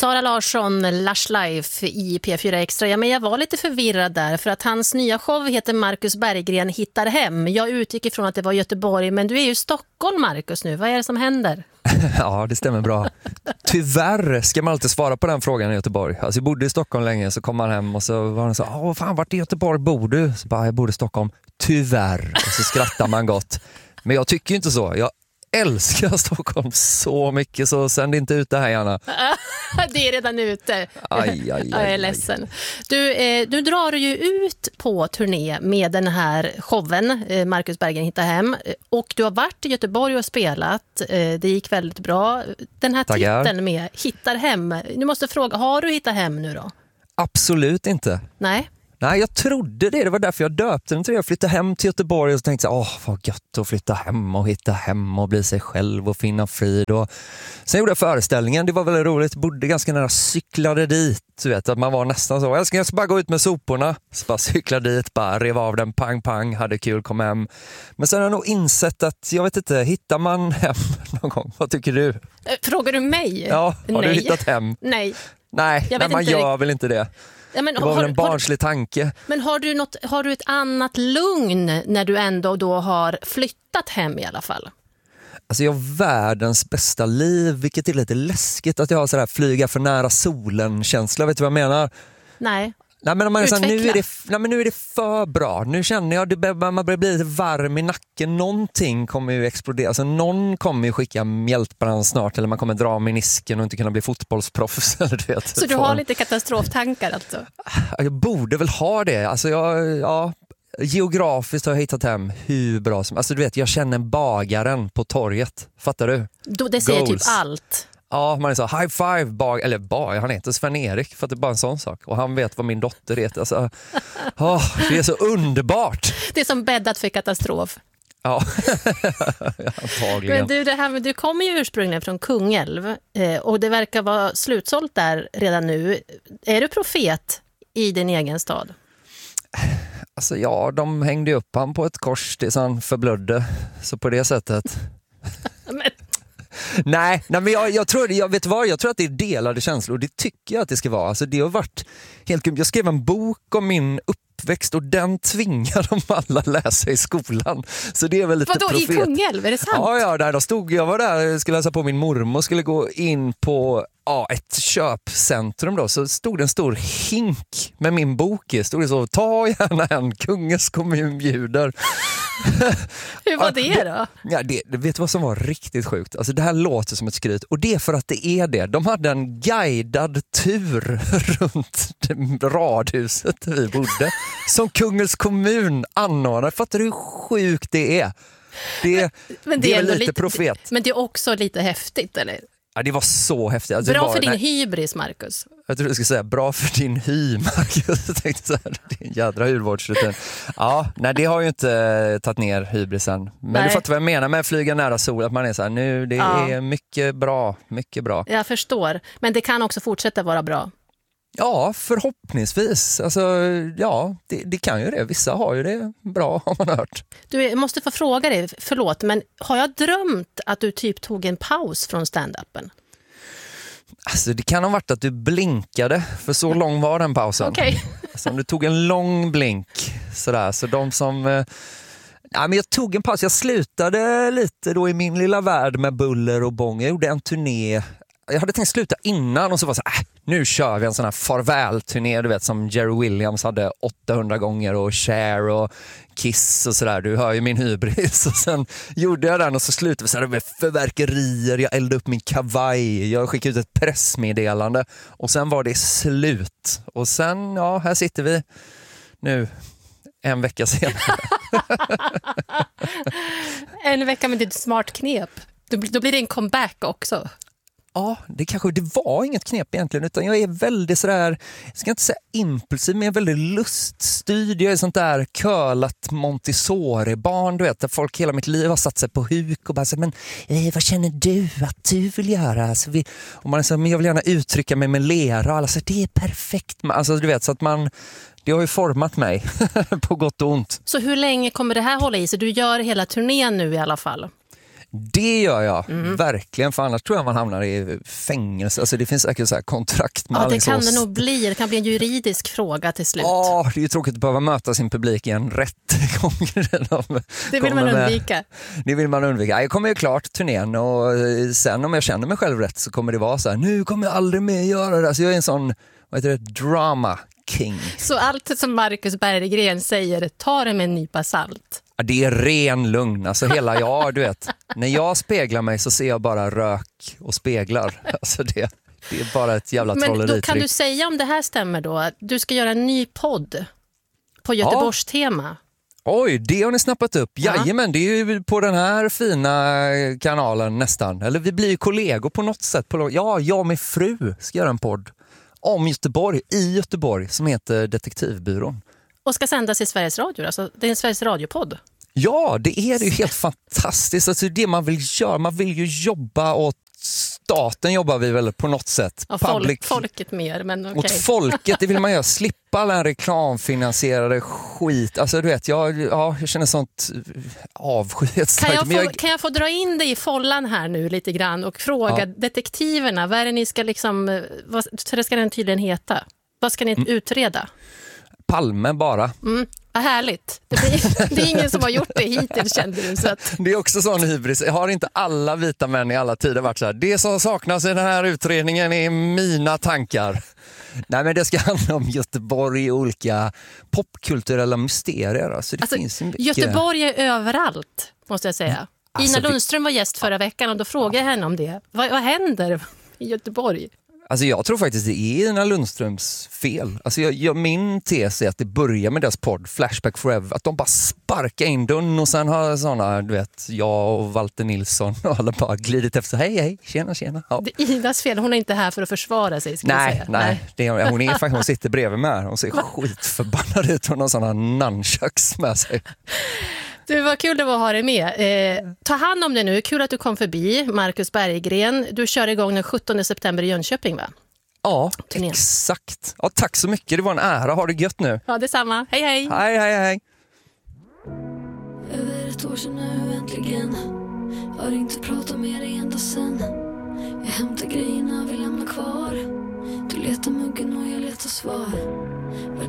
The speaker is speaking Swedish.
Sara Larsson, Lush Life i P4 Extra. Ja, men jag var lite förvirrad där för att hans nya show heter Marcus Berggren hittar hem. Jag utgick ifrån att det var Göteborg, men du är ju i Stockholm, Marcus, nu. Vad är det som händer? Ja, det stämmer bra. Tyvärr ska man alltid svara på den frågan i Göteborg. Alltså jag bodde i Stockholm länge, så kom man hem och så var han så, fan, vart i Göteborg bor du? Så bara, jag bor i Stockholm. Tyvärr. Och så skrattar man gott. Men jag tycker inte så. Jag älskar Stockholm så mycket, så sänd inte ut det här gärna. Det är redan ute. Aj. Jag är ledsen. Du drar ju ut på turné med den här showen, Marcus Berggren hittar hem. Och du har varit i Göteborg och spelat. Det gick väldigt bra. Den här titeln med hittar hem. Nu måste fråga, har du hittat hem nu då? Absolut inte. Nej, jag trodde det. Det var därför jag döpte den till det. Jag flyttade hem till Göteborg och så tänkte jag, vad gött att flytta hem och hitta hem och bli sig själv och finna frid. Och sen gjorde jag föreställningen. Det var väldigt roligt. Bodde ganska nära, cyklade dit. Du vet, att man var nästan så. Jag ska bara gå ut med soporna. Så bara cyklade dit, bara rev av den, pang, hade kul, kom hem. Men sen har jag nog insett att, jag vet inte, hittar man hem någon gång? Vad tycker du? Frågar du mig? Ja, har du hittat hem? Nej. Nej, man gör väl inte det. Ja, men det var väl en barnslig tanke. Men har du ett annat lugn när du ändå då har flyttat hem i alla fall? Alltså jag har världens bästa liv, vilket är lite läskigt att jag har sådär flyga för nära solen-känsla. Vet du vad jag menar? Nej. Nej, men man är så här, nu är det för bra. Nu känner jag att man börjar bli lite varm i nacken. Någonting kommer ju explodera. Alltså någon kommer ju skicka mjältbrand snart, eller man kommer dra menisken och inte kunna bli fotbollsproffs. Eller du vet. Så du har lite katastroftankar alltså? Jag borde väl ha det. Alltså geografiskt har jag hittat hem hur bra som... Alltså du vet, jag känner bagaren på torget. Fattar du? Det säger typ allt. Ja, man är så high five, han heter Sven-Erik för att det är bara en sån sak. Och han vet vad min dotter heter. Alltså, det är så underbart. Det är som bäddat för katastrof. Ja, antagligen. Men du kommer ju ursprungligen från Kungälv och det verkar vara slutsålt där redan nu. Är du profet i din egen stad? Alltså ja, de hängde upp han på ett kors tills han förblödde. Så på det sättet... Nej, men jag tror att det är delade känslor, och det tycker jag att det ska vara. Alltså det har varit helt kul. Jag skrev en bok om min uppväxt och den tvingar de alla läsa i skolan. Så det är väl lite profet. Vadå, i Kungälv? Är det sant? Ja, jag var där, skulle läsa på min mormor och skulle gå in på ett köpcentrum då, så stod det en stor hink med min bok i. Stod det så, ta gärna en, Kungens kommun bjuder. Hur var det då? Ja, det vet du vad som var riktigt sjukt? Alltså det här låter som ett skryt, och det är för att det är det. De hade en guidad tur runt radhuset där vi bodde som Kungens kommun anordnade. Fattar du hur sjukt det är? Men det är väl lite profet. Men det är också lite häftigt, eller? Ja, det var så häftigt. Alltså, bra för din hybris, Marcus. Jag tror du skulle säga bra för din hy, Marcus. Jag tänkte så här, det är en jädra hudvårdsrutin. Ja, nej, det har ju inte tagit ner hybrisen. Men du fattar vad jag menar med att flyga nära sol. Att man är så här, nu, det är mycket bra, mycket bra. Jag förstår, men det kan också fortsätta vara bra. Ja, förhoppningsvis. Alltså, ja, det kan ju det. Vissa har ju det bra, har man hört. Du, jag måste få fråga dig, förlåt, men har jag drömt att du typ tog en paus från stand-upen? Alltså, det kan ha varit att du blinkade, för så lång var den pausen. Okej. Alltså, om du tog en lång blink, sådär. Så de som... Ja, men jag tog en paus. Jag slutade lite då i min lilla värld med buller och bång. Jag gjorde en turné. Jag hade tänkt sluta innan och så var det så här, nu kör vi en sån här farväl-turné, du vet, som Jerry Williams hade 800 gånger och Cher och Kiss och sådär. Du hör ju min hybris. Och sen gjorde jag den och så slutade vi så här med förverkerier. Jag eldade upp min kavaj. Jag skickade ut ett pressmeddelande och sen var det slut. Och sen, ja, här sitter vi nu en vecka senare. En vecka med ditt smart knep. Då blir det en comeback också. Ja, det var inget knep egentligen, utan jag är väldigt sådär, jag ska inte säga impulsiv, men jag är väldigt luststyrd. Jag är sånt där curlat Montessori-barn, du vet, där folk hela mitt liv har satt sig på huk och bara så, men vad känner du att du vill göra? Alltså, och man är så, men jag vill gärna uttrycka mig med lera, och alla säger, det är perfekt. Alltså du vet, så att det har ju format mig på gott och ont. Så hur länge kommer det här hålla i sig? Du gör hela turnén nu i alla fall. Det gör jag, verkligen, för annars tror jag man hamnar i fängelse. Alltså det finns säkert så här kontrakt med det kan det nog bli. Det kan bli en juridisk fråga till slut. Ja, det är ju tråkigt att behöva möta sin publik i en rättegång. Det vill man undvika. Det vill man undvika. Jag kommer ju klart turnén och sen om jag känner mig själv rätt så kommer det vara så här, nu kommer jag aldrig mer göra det. Så jag är en sån, vad heter det, drama king. Så allt som Marcus Berggren säger, ta det med en nypa salt. Det är ren lugn, alltså hela du vet. När jag speglar mig så ser jag bara rök och speglar. Alltså det är bara ett jävla trolleritrick. Men då kan du säga om det här stämmer då, att du ska göra en ny podd på Göteborgs tema. Oj, det har ni snappat upp. Jajamän, det är ju på den här fina kanalen nästan. Eller vi blir ju kollegor på något sätt. Jag och min fru ska göra en podd om Göteborg, i Göteborg, som heter Detektivbyrån. Och ska sändas i Sveriges Radio, alltså det är en Sveriges Radio-podd. Ja, det är ju helt fantastiskt. Alltså det man vill göra, man vill ju jobba åt staten, jobbar vi väl på något sätt. Ja, folket mer, men okej. Åt folket, det vill man göra. Slippa all den reklamfinansierade skit. Alltså du vet, jag känner sånt avskyhet. Kan jag få dra in dig i follan här nu lite grann och fråga detektiverna, vad är det ni ska liksom, vad ska den tydligen heta? Vad ska ni utreda? Palme bara. Vad härligt. Det är ingen som har gjort det hittills, kände du. Så att... Det är också sån hybris. Har inte alla vita män i alla tider varit så här, det som saknas i den här utredningen är mina tankar. Nej, men det ska handla om Göteborg och olika popkulturella mysterier. Alltså, finns mycket... Göteborg är överallt, måste jag säga. Ina Lundström var gäst förra veckan och då frågade jag henne om det. Vad händer i Göteborg? Alltså jag tror faktiskt det är Ina Lundströms fel. Alltså min tes är att det börjar med deras podd Flashback Forever. Att de bara sparkar in dörren och sen har sådana, du vet, jag och Walter Nilsson och alla bara glidit efter. Hej, tjena. Ja. Det är Inas fel, hon är inte här för att försvara sig. Nej. Hon sitter bredvid mig. Hon ser skitförbannad ut. Hon har sådana nunchucks med sig. Du, vad kul det var att ha dig med. Ta hand om det nu. Kul att du kom förbi, Marcus Berggren. Du kör igång den 17 september i Jönköping, va? Ja, exakt. Ja, tack så mycket. Det var en ära. Ha det gött nu. Ja, detsamma. Hej. Hej. Över ett år sedan nu äntligen. Har inte pratat med dig ända sen. Jag hämtar grejerna vi lämnar kvar. Du letar muggen och jag letar svar. Var